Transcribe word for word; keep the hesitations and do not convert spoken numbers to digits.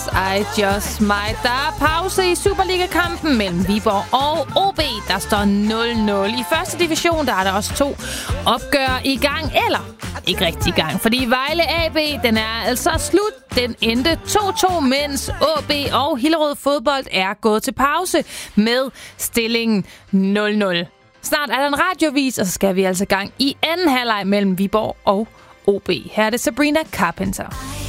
I just might. Der er pause i Superliga-kampen mellem Viborg og O B. Der står nul nul. I første division der er der også to opgør i gang, eller ikke rigtig i gang, fordi Vejle A B, den er altså slut. Den endte to to, mens O B og Hillerød Fodbold er gået til pause med stillingen nul nul. Snart er der en radiovis, og så skal vi altså gang i anden halvleg mellem Viborg og O B. Her er det Sabrina Carpenter.